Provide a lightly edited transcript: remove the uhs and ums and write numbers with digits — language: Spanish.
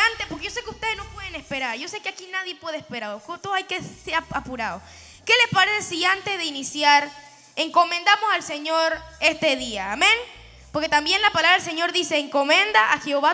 antes, porque yo sé que ustedes no pueden esperar, yo sé que aquí nadie puede esperar, todo hay que ser apurado. ¿Qué les parece si antes de iniciar encomendamos al Señor este día? Amén. Porque también la palabra del Señor dice: encomenda a Jehová